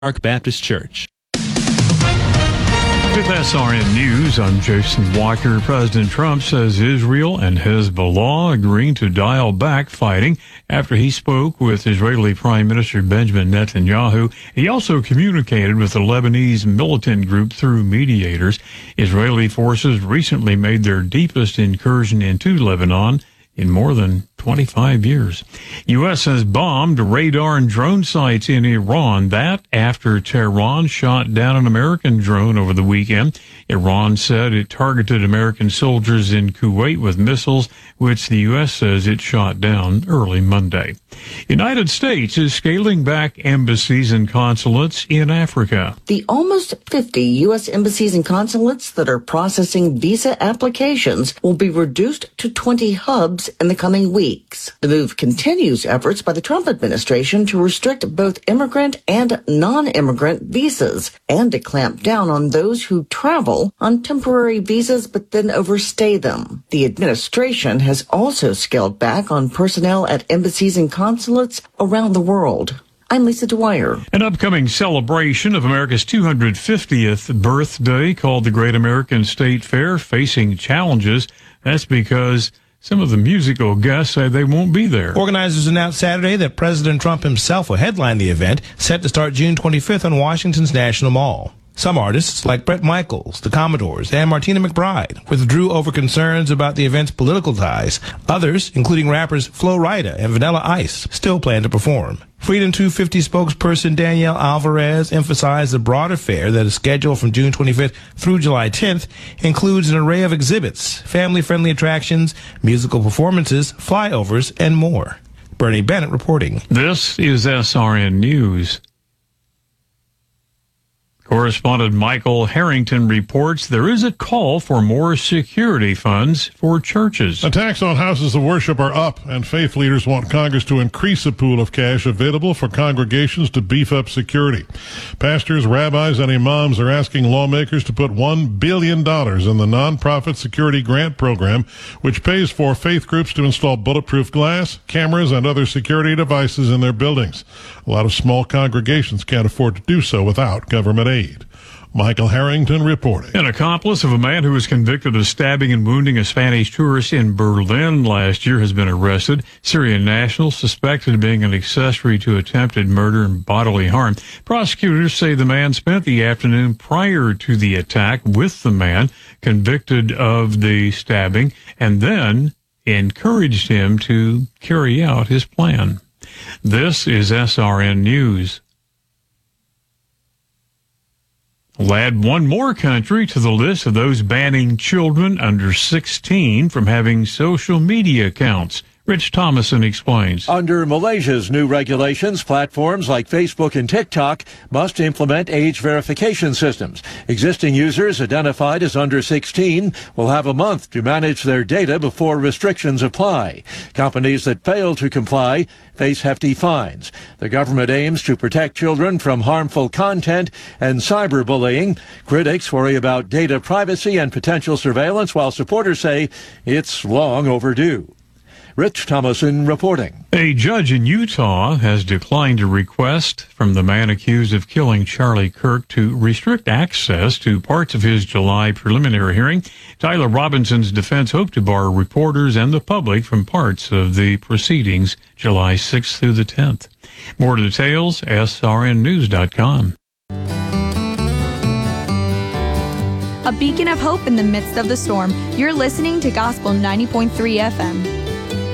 Park Baptist Church. With SRN News, I'm Jason Walker. President Trump says Israel and Hezbollah agreeing to dial back fighting after he spoke with Israeli Prime Minister Benjamin Netanyahu. He also communicated with the Lebanese militant group through mediators. Israeli forces recently made their deepest incursion into Lebanon in more than 25 years. U.S. has bombed radar and drone sites in Iran. That after Tehran shot down an American drone over the weekend. Iran said it targeted American soldiers in Kuwait with missiles, which the U.S. says it shot down early Monday. United States is scaling back embassies and consulates in Africa. The almost 50 U.S. embassies and consulates that are processing visa applications will be reduced to 20 hubs in the coming weeks. The move continues efforts by the Trump administration to restrict both immigrant and non-immigrant visas and to clamp down on those who travel on temporary visas but then overstay them. The administration has also scaled back on personnel at embassies and consulates around the world. I'm Lisa Dwyer. An upcoming celebration of America's 250th birthday called the Great American State Fair facing challenges. That's because some of the musical guests say they won't be there. Organizers announced Saturday that President Trump himself will headline the event, set to start June 25th on Washington's National Mall. Some artists, like Bret Michaels, the Commodores, and Martina McBride, withdrew over concerns about the event's political ties. Others, including rappers Flo Rida and Vanilla Ice, still plan to perform. Freedom 250 spokesperson Danielle Alvarez emphasized the broader fair that is scheduled from June 25th through July 10th includes an array of exhibits, family-friendly attractions, musical performances, flyovers, and more. Bernie Bennett reporting. This is SRN News. Correspondent Michael Harrington reports there is a call for more security funds for churches. Attacks on houses of worship are up, and faith leaders want Congress to increase the pool of cash available for congregations to beef up security. Pastors, rabbis, and imams are asking lawmakers to put $1 billion in the nonprofit security grant program, which pays for faith groups to install bulletproof glass, cameras, and other security devices in their buildings. A lot of small congregations can't afford to do so without government aid. Michael Harrington reporting. An accomplice of a man who was convicted of stabbing and wounding a Spanish tourist in Berlin last year has been arrested. Syrian national suspected of being an accessory to attempted murder and bodily harm. Prosecutors say the man spent the afternoon prior to the attack with the man convicted of the stabbing and then encouraged him to carry out his plan. This is SRN News. We'll add one more country to the list of those banning children under 16 from having social media accounts. Rich Thomason explains. Under Malaysia's new regulations, platforms like Facebook and TikTok must implement age verification systems. Existing users identified as under 16 will have a month to manage their data before restrictions apply. Companies that fail to comply face hefty fines. The government aims to protect children from harmful content and cyberbullying. Critics worry about data privacy and potential surveillance, while supporters say it's long overdue. Rich Thomason reporting. A judge in Utah has declined a request from the man accused of killing Charlie Kirk to restrict access to parts of his July preliminary hearing. Tyler Robinson's defense hoped to bar reporters and the public from parts of the proceedings July 6th through the 10th. More details, srnnews.com. A beacon of hope in the midst of the storm. You're listening to Gospel 90.3 FM.